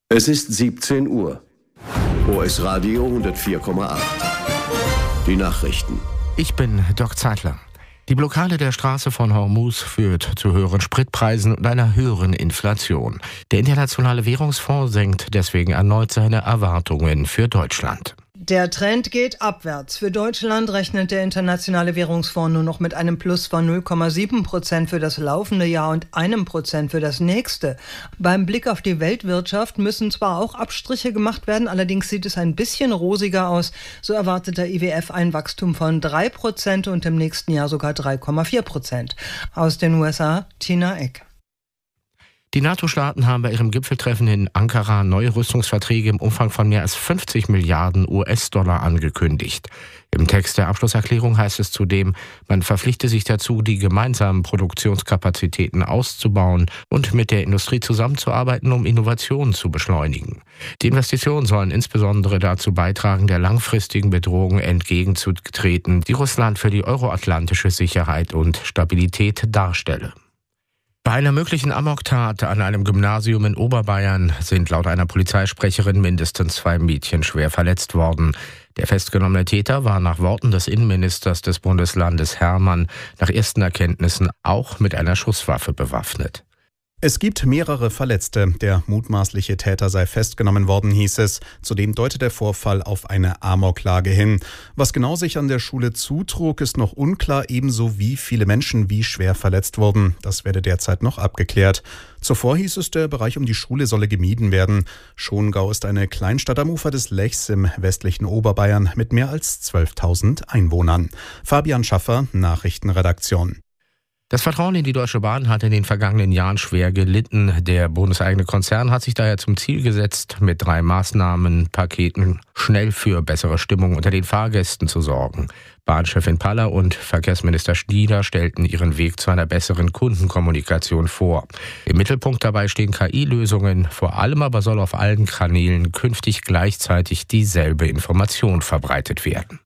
Es ist 17 Uhr. OS Radio 104,8. Die Nachrichten. Ich bin Doc Zeitler. Die Blockade der Straße von Hormuz führt zu höheren Spritpreisen und einer höheren Inflation. Der Internationale Währungsfonds senkt deswegen erneut seine Erwartungen für Deutschland. Der Trend geht abwärts. Für Deutschland rechnet der Internationale Währungsfonds nur noch mit einem Plus von 0,7% für das laufende Jahr und 1% für das nächste. Beim Blick auf die Weltwirtschaft müssen zwar auch Abstriche gemacht werden, allerdings sieht es ein bisschen rosiger aus. So erwartet der IWF ein Wachstum von 3% und im nächsten Jahr sogar 3,4%. Aus den USA, Tina Eck. Die NATO-Staaten haben bei ihrem Gipfeltreffen in Ankara neue Rüstungsverträge im Umfang von mehr als 50 Milliarden US-Dollar angekündigt. Im Text der Abschlusserklärung heißt es zudem, man verpflichte sich dazu, die gemeinsamen Produktionskapazitäten auszubauen und mit der Industrie zusammenzuarbeiten, um Innovationen zu beschleunigen. Die Investitionen sollen insbesondere dazu beitragen, der langfristigen Bedrohung entgegenzutreten, die Russland für die euroatlantische Sicherheit und Stabilität darstelle. Bei einer möglichen Amoktat an einem Gymnasium in Oberbayern sind laut einer Polizeisprecherin mindestens 2 Mädchen schwer verletzt worden. Der festgenommene Täter war nach Worten des Innenministers des Bundeslandes Hermann nach ersten Erkenntnissen auch mit einer Schusswaffe bewaffnet. Es gibt mehrere Verletzte. Der mutmaßliche Täter sei festgenommen worden, hieß es. Zudem deutet der Vorfall auf eine Amoklage hin. Was genau sich an der Schule zutrug, ist noch unklar, ebenso wie viele Menschen wie schwer verletzt wurden. Das werde derzeit noch abgeklärt. Zuvor hieß es, der Bereich um die Schule solle gemieden werden. Schongau ist eine Kleinstadt am Ufer des Lechs im westlichen Oberbayern mit mehr als 12.000 Einwohnern. Fabian Schaffer, Nachrichtenredaktion. Das Vertrauen in die Deutsche Bahn hat in den vergangenen Jahren schwer gelitten. Der bundeseigene Konzern hat sich daher zum Ziel gesetzt, mit 3 Maßnahmenpaketen schnell für bessere Stimmung unter den Fahrgästen zu sorgen. Bahnchefin Paller und Verkehrsminister Schnieder stellten ihren Weg zu einer besseren Kundenkommunikation vor. Im Mittelpunkt dabei stehen KI-Lösungen. Vor allem aber soll auf allen Kanälen künftig gleichzeitig dieselbe Information verbreitet werden.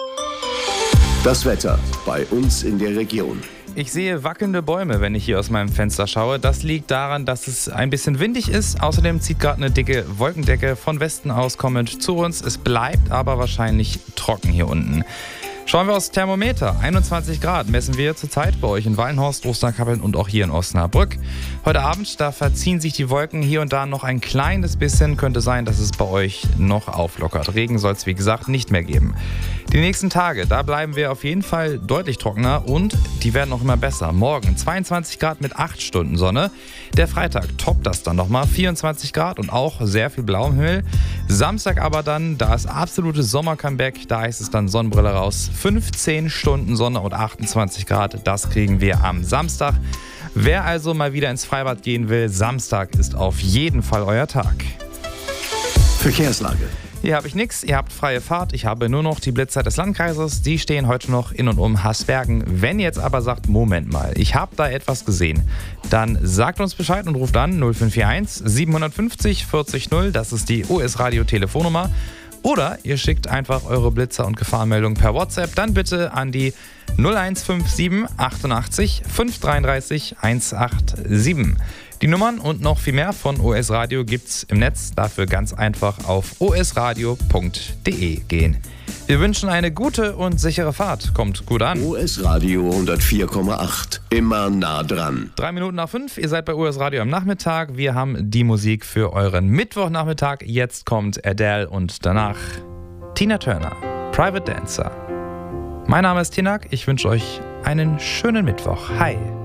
Das Wetter bei uns in der Region. Ich sehe wackelnde Bäume, wenn ich hier aus meinem Fenster schaue. Das liegt daran, dass es ein bisschen windig ist. Außerdem zieht gerade eine dicke Wolkendecke von Westen aus kommend zu uns. Es bleibt aber wahrscheinlich trocken hier unten. Schauen wir aufs Thermometer. 21 Grad messen wir zurzeit bei euch in Wallenhorst, Osterkappeln und auch hier in Osnabrück. Heute Abend, da verziehen sich die Wolken hier und da noch ein kleines bisschen. Könnte sein, dass es bei euch noch auflockert. Regen soll es, wie gesagt, nicht mehr geben. Die nächsten Tage, da bleiben wir auf jeden Fall deutlich trockener und die werden auch immer besser. Morgen 22 Grad mit 8 Stunden Sonne. Der Freitag toppt das dann nochmal, 24 Grad und auch sehr viel blau im Himmel. Samstag aber dann, da ist absolutes Sommer-Comeback, da heißt es dann Sonnenbrille raus. 15 Stunden Sonne und 28 Grad, das kriegen wir am Samstag. Wer also mal wieder ins Freibad gehen will, Samstag ist auf jeden Fall euer Tag. Verkehrslage. Hier habe ich nichts, ihr habt freie Fahrt. Ich habe nur noch die Blitzzeit des Landkreises. Die stehen heute noch in und um Haßbergen. Wenn ihr jetzt aber sagt, Moment mal, ich habe da etwas gesehen, dann sagt uns Bescheid und ruft an 0541 750 40 0. Das ist die OS Radio Telefonnummer. Oder ihr schickt einfach eure Blitzer und Gefahrenmeldungen per WhatsApp. Dann bitte an die 0157 88 533 187. Die Nummern und noch viel mehr von OS Radio gibt's im Netz. Dafür ganz einfach auf osradio.de gehen. Wir wünschen eine gute und sichere Fahrt. Kommt gut an. OS Radio 104,8. Immer nah dran. 3 Minuten nach 5. Ihr seid bei OS Radio am Nachmittag. Wir haben die Musik für euren Mittwochnachmittag. Jetzt kommt Adele und danach Tina Turner, Private Dancer. Mein Name ist Tinak. Ich wünsche euch einen schönen Mittwoch. Hi.